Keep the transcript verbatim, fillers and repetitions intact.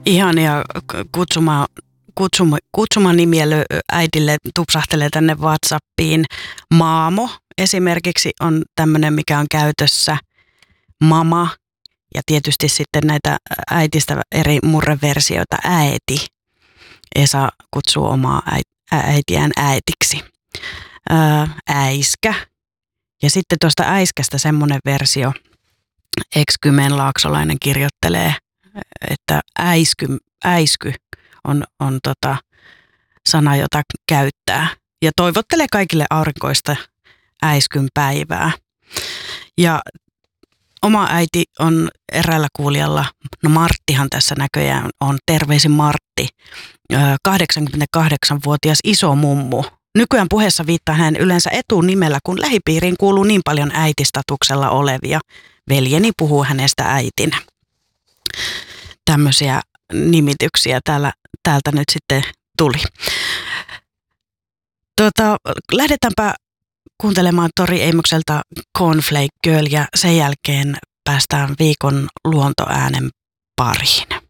Ihania kutsuma, kutsuma, kutsumanimiä äidille tupsahtelee tänne WhatsAppiin. Maamo esimerkiksi on tämmöinen, mikä on käytössä. Mama ja tietysti sitten näitä äitistä eri murreversioita. Äiti. Esa kutsuu omaa äitiään äitiksi. Äiskä. Ja sitten tuosta äiskästä semmoinen versio. Ex-Kymen Laaksolainen kirjoittelee, että äisky, äisky on, on tota sana, jota käyttää. Ja toivottelee kaikille aurinkoista äiskyn päivää. Ja oma äiti on eräällä kuulijalla, no Marttihan tässä näköjään on, terveisin Martti, kahdeksankymmentäkahdeksanvuotias iso mummu. Nykyään puheessa viittaa hän yleensä etunimellä, kun lähipiiriin kuuluu niin paljon äitistatuksella olevia. Veljeni puhuu hänestä äitinä. Tämmöisiä nimityksiä täällä, täältä nyt sitten tuli. Tota, lähdetäänpä kuuntelemaan Tori Eimokselta Cornflake Girl ja sen jälkeen päästään viikon luontoäänen pariin.